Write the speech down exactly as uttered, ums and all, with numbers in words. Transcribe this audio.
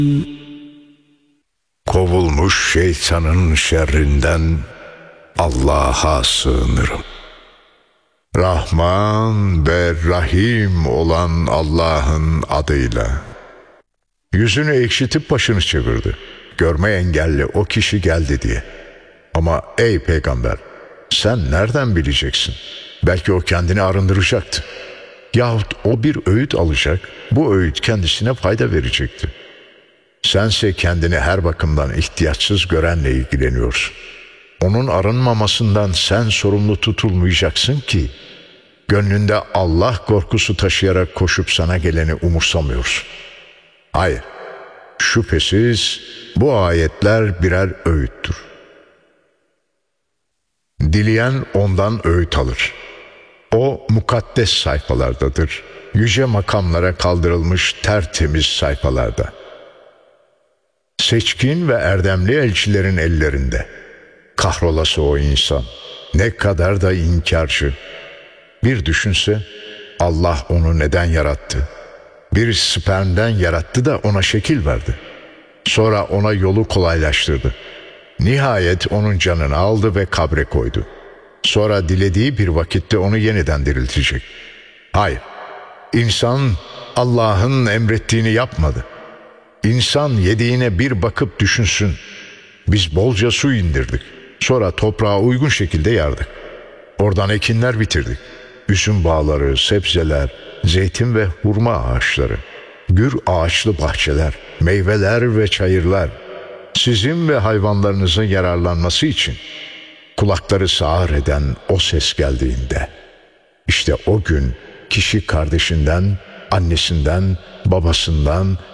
Kovulmuş şeytanın şerrinden Allah'a sığınırım. Rahman ve Rahim olan Allah'ın adıyla. Yüzünü ekşitip başını çevirdi. Görme engelli o kişi geldi diye. Ama ey peygamber, sen nereden bileceksin? Belki o kendini arındıracaktı. Yahut o bir öğüt alacak, bu öğüt kendisine fayda verecekti. Sense kendini her bakımdan ihtiyaçsız görenle ilgileniyorsun. Onun arınmamasından sen sorumlu tutulmayacaksın ki, gönlünde Allah korkusu taşıyarak koşup sana geleni umursamıyorsun. Hayır, şüphesiz bu ayetler birer öğüttür. Dileyen ondan öğüt alır. O mukaddes sayfalardadır. Yüce makamlara kaldırılmış tertemiz sayfalarda. Seçkin ve erdemli elçilerin ellerinde. Kahrolası o insan. Ne kadar da inkarcı. Bir düşünse Allah onu neden yarattı? Bir spermden yarattı da ona şekil verdi. Sonra ona yolu kolaylaştırdı. Nihayet onun canını aldı ve kabre koydu. Sonra dilediği bir vakitte onu yeniden diriltecek. Hayır, insan Allah'ın emrettiğini yapmadı. İnsan yediğine bir bakıp düşünsün. Biz bolca su indirdik. Sonra toprağa uygun şekilde yardık. Oradan ekinler bitirdik. Üzüm bağları, sebzeler, zeytin ve hurma ağaçları, gür ağaçlı bahçeler, meyveler ve çayırlar, sizin ve hayvanlarınızın yararlanması için kulakları sağır eden o ses geldiğinde, işte o gün kişi kardeşinden, annesinden, babasından